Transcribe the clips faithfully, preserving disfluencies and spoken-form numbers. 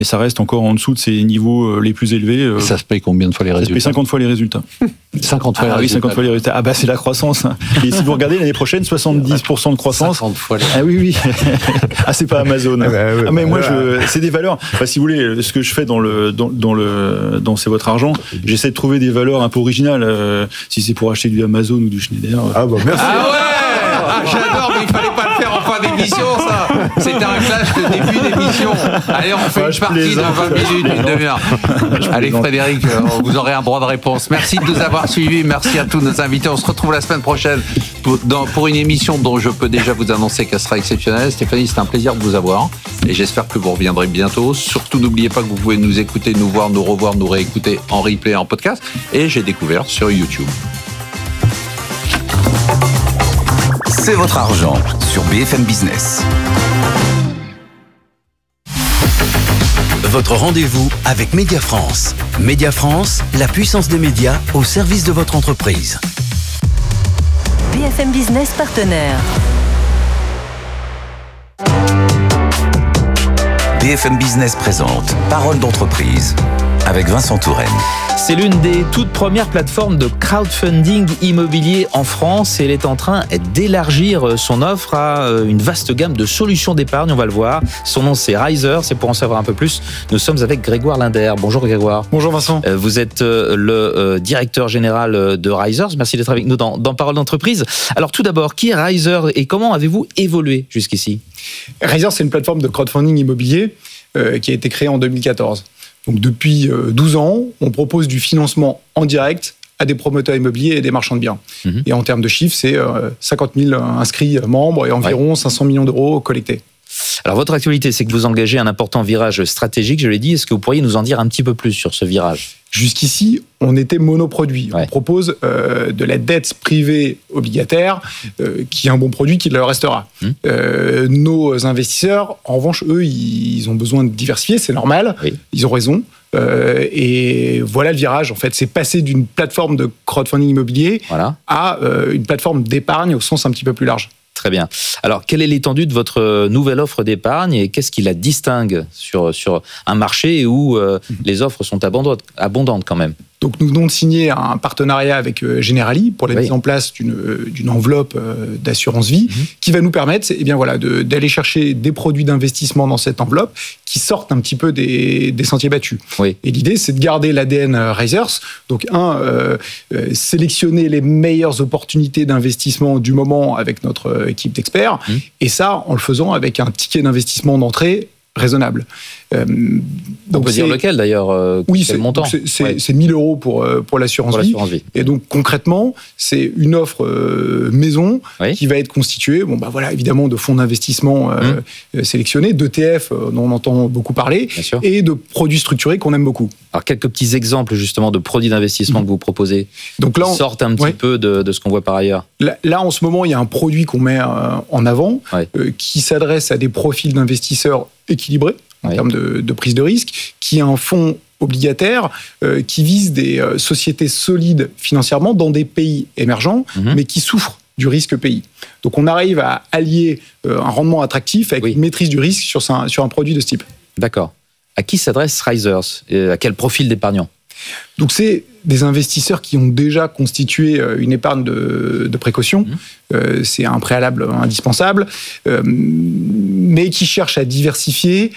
Et ça reste encore en dessous de ces niveaux les plus élevés. Et ça se paye combien de fois les ça résultats? Ça se paye cinquante fois les résultats. cinquante fois ah, les oui, résultats. cinquante fois les résultats. Ah bah c'est la croissance. Et si vous regardez l'année prochaine, soixante-dix pour cent de croissance. cinquante fois les... Ah oui, oui. Ah, c'est pas Amazon. Ah, bah, ouais, ah mais bah, moi, ouais. je, c'est des valeurs. Enfin, si vous voulez, ce que je fais dans le, dans, dans le, dans C'est votre argent, j'essaie de trouver des valeurs un peu originales. Euh, si c'est pour acheter du Amazon ou du Schneider. Ah bah merci. Ah ouais, ah, j'adore, mais il fallait pas le faire en fin d'émission, ça. C'était un clash de début d'émission. Allez, on fait Ah, une je partie de plaisante. vingt minutes, une demi-heure. Allez, plaisante. Frédéric, euh, vous aurez un droit de réponse. Merci de nous avoir suivis. Merci à tous nos invités. On se retrouve la semaine prochaine pour, dans, pour une émission dont je peux déjà vous annoncer qu'elle sera exceptionnelle. Stéphanie, c'est un plaisir de vous avoir. Et j'espère que vous reviendrez bientôt. Surtout, n'oubliez pas que vous pouvez nous écouter, nous voir, nous revoir, nous réécouter en replay, en podcast. Et j'ai découvert sur YouTube. C'est votre argent sur B F M Business. Votre rendez-vous avec Média France. Média France, la puissance des médias au service de votre entreprise. B F M Business partenaire. B F M Business présente Parole d'entreprise avec Vincent Touraine. C'est l'une des toutes premières plateformes de crowdfunding immobilier en France et elle est en train d'élargir son offre à une vaste gamme de solutions d'épargne, on va le voir. Son nom c'est Riser, c'est pour en savoir un peu plus. Nous sommes avec Grégoire Linder. Bonjour Grégoire. Bonjour Vincent. Vous êtes le directeur général de Riser. Merci d'être avec nous dans, dans Parole d'entreprise. Alors tout d'abord, qui est Riser et comment avez-vous évolué jusqu'ici? Riser, c'est une plateforme de crowdfunding immobilier euh, qui a été créée en deux mille quatorze. Donc depuis douze ans, on propose du financement en direct à des promoteurs immobiliers et des marchands de biens. Mmh. Et en termes de chiffres, c'est cinquante mille inscrits membres et environ ouais. cinq cents millions d'euros collectés. Alors votre actualité, c'est que vous engagez un important virage stratégique, je l'ai dit. Est-ce que vous pourriez nous en dire un petit peu plus sur ce virage? Jusqu'ici, on était monoproduit. Ouais. On propose euh, de la dette privée obligataire, euh, qui est un bon produit qui le restera. Mmh. Euh, nos investisseurs, en revanche, eux, ils ont besoin de diversifier, c'est normal. Oui. Ils ont raison. Euh, et voilà le virage, en fait. C'est passer d'une plateforme de crowdfunding immobilier voilà. à euh, une plateforme d'épargne au sens un petit peu plus large. Très bien. Alors, quelle est l'étendue de votre nouvelle offre d'épargne et qu'est-ce qui la distingue sur, sur un marché où euh, les offres sont abondantes, abondantes quand même? Donc, nous venons de signer un partenariat avec Generali pour la oui. mise en place d'une, d'une enveloppe d'assurance vie mmh. qui va nous permettre eh bien, voilà, de, d'aller chercher des produits d'investissement dans cette enveloppe qui sortent un petit peu des, des sentiers battus. Oui. Et l'idée, c'est de garder l'A D N Risers. Donc, un, euh, euh, sélectionner les meilleures opportunités d'investissement du moment avec notre équipe d'experts. Mmh. Et ça, en le faisant avec un ticket d'investissement d'entrée raisonnable. Euh, donc On peut dire lequel d'ailleurs euh, Oui, c'est le montant. C'est, c'est, ouais. c'est mille euros pour, pour, l'assurance, pour vie. l'assurance vie. Et donc concrètement, c'est une offre euh, maison oui. qui va être constituée, bon, bah, voilà, évidemment, de fonds d'investissement euh, mmh. sélectionnés, d'E T F euh, dont on entend beaucoup parler, et de produits structurés qu'on aime beaucoup. Alors quelques petits exemples justement de produits d'investissement mmh. que vous proposez donc là, on, qui sortent un petit ouais. peu de, de ce qu'on voit par ailleurs. Là, là, en ce moment, il y a un produit qu'on met euh, en avant ouais. euh, qui s'adresse à des profils d'investisseurs équilibrés en oui. termes de, de prise de risque, qui est un fonds obligataire euh, qui vise des euh, sociétés solides financièrement dans des pays émergents, mmh. mais qui souffrent du risque pays. Donc on arrive à allier euh, un rendement attractif avec oui. une maîtrise du risque sur, un, sur un produit de ce type. D'accord. À qui s'adresse Risers et à quel profil d'épargnant? Donc c'est des investisseurs qui ont déjà constitué une épargne de, de précaution. Mmh. Euh, c'est un préalable indispensable, euh, mais qui cherchent à diversifier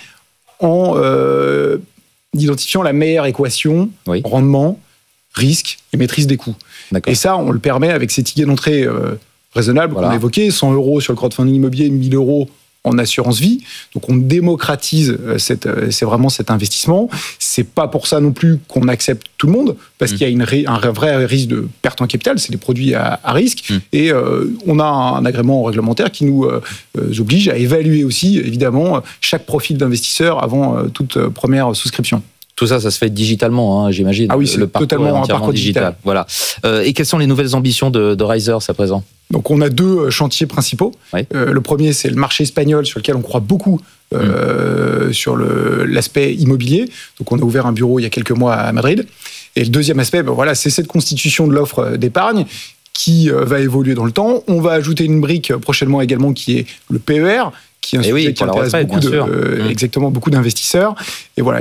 en euh, identifiant la meilleure équation, oui. rendement, risque et maîtrise des coûts. D'accord. Et ça, on le permet avec ces tickets d'entrée euh, raisonnables voilà. qu'on a évoqués, cent euros sur le crowdfunding immobilier, mille euros en assurance vie. Donc on démocratise cette, c'est vraiment cet investissement. C'est pas pour ça non plus qu'on accepte tout le monde, parce mmh. qu'il y a une, un vrai risque de perte en capital, c'est des produits à, à risque, mmh. et euh, on a un agrément réglementaire qui nous euh, oblige à évaluer aussi, évidemment, chaque profil d'investisseur avant euh, toute première souscription. Tout ça, ça se fait digitalement, hein, j'imagine. Ah oui, c'est le totalement un parcours digital. digital. Voilà. Euh, et quelles sont les nouvelles ambitions de, de Risers à présent? Donc, on a deux chantiers principaux. Oui. Euh, le premier, c'est le marché espagnol, sur lequel on croit beaucoup euh, mmh. sur le, l'aspect immobilier. Donc, on a ouvert un bureau il y a quelques mois à Madrid. Et le deuxième aspect, ben voilà, c'est cette constitution de l'offre d'épargne qui va évoluer dans le temps. On va ajouter une brique prochainement également qui est le P E R, qui est un sujet oui, qui intéresse retraite, beaucoup, de, euh, mmh. exactement, beaucoup d'investisseurs. Et voilà.